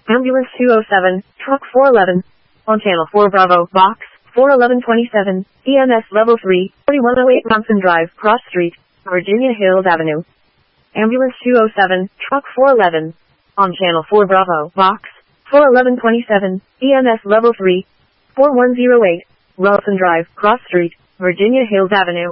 Ambulance 207, Truck 411. On Channel 4 Bravo, Box 41127, EMS Level 3, 4108 Thompson Drive, Cross Street, Virginia Hills Avenue. Ambulance 207, Truck 411. On Channel 4 Bravo, Box 41127, EMS Level 3, 4108, Ralston Drive, Cross Street, Virginia Hills Avenue.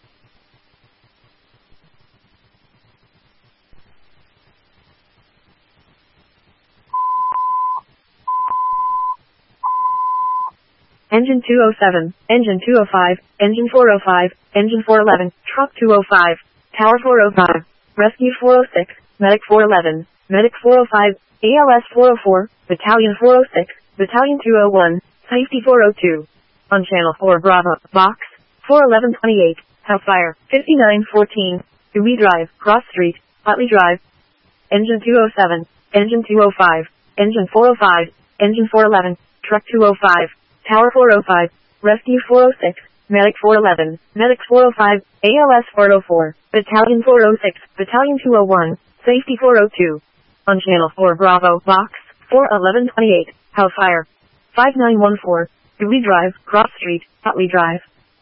Engine 207, Engine 205, Engine 405, Engine 411, Truck 205, Tower 405, Rescue 406, Medic 411, Medic 405, ALS 404, Battalion 406, Battalion 201, Safety 402. On Channel 4 Bravo, Box 41128, House Fire 5914, Dewey Drive, Cross Street, Utley Drive. Engine 207, Engine 205, Engine 405, Engine 411, Truck 205, Tower 405, Rescue 406, Medic 411, Medic 405, ALS 404, Battalion 406, Battalion 201, Safety 402. On Channel 4 Bravo, Box 41128, House Fire 5914, Dewey Drive, Cross Street, Utley Drive.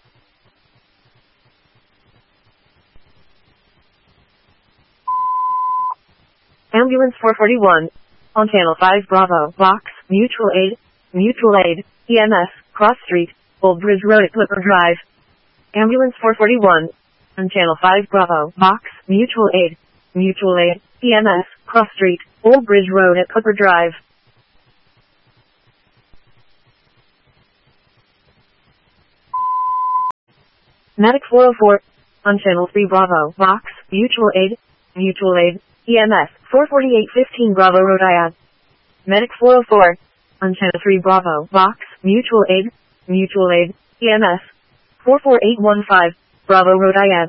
Ambulance 441. On Channel 5 Bravo, Box, Mutual Aid, EMS, Cross Street, Old Bridge Road at Clipper Drive. Ambulance 441. On Channel 5 Bravo, Box, Mutual Aid, EMS, Cross Street, Old Bridge Road at Clipper Drive. Medic 404. On Channel 3 Bravo, Box, Mutual Aid, EMS, 44815 Bravo Road IAD. Medic 404. On Channel 3 Bravo, Box, Mutual Aid, EMS, 44815 Bravo Road IAD.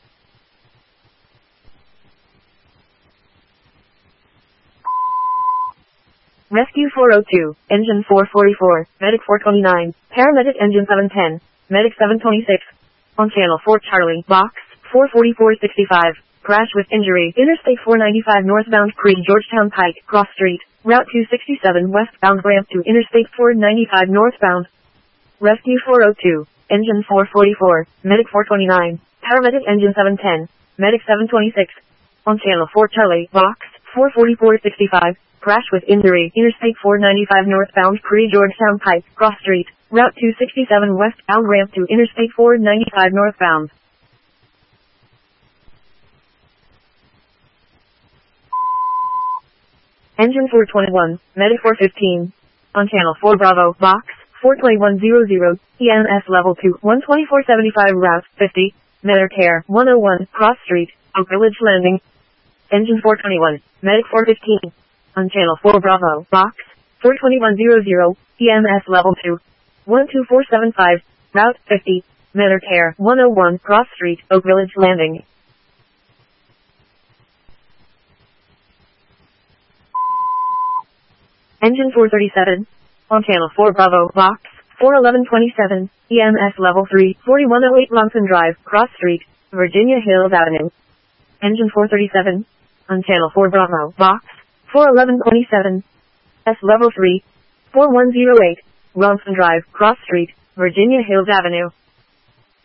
Rescue 402, Engine 444, Medic 429, Paramedic Engine 710, Medic 726. On Channel 4 Charlie, Box 44465. Crash with injury, Interstate 495 northbound Creed Georgetown Pike, Cross Street, Route 267 westbound ramp to Interstate 495 northbound. Rescue 402, Engine 444, Medic 429, Paramedic Engine 710, Medic 726. On Channel 4 Charlie, Box 44465. Crash with injury, Interstate 495 northbound Creed Georgetown Pike, Cross Street, Route 267 westbound ramp to Interstate 495 northbound. Engine 421, Medic 415. On Channel 4 Bravo, Box 42100, EMS Level 2, 12475 Route 50, Medicare 101, Cross Street, Oak Village Landing. Engine 421, Medic 415. On Channel 4 Bravo, Box 42100, EMS Level 2, 12475, Route 50, Medicare 101, Cross Street, Oak Village Landing. Engine 437. On Channel 4 Bravo, Box 41127, EMS Level 3, 4108 Longson Drive, Cross Street, Virginia Hills Avenue. Engine 437. On Channel 4 Bravo, Box 41127, S Level 3, 4108, Longson Drive, Cross Street, Virginia Hills Avenue.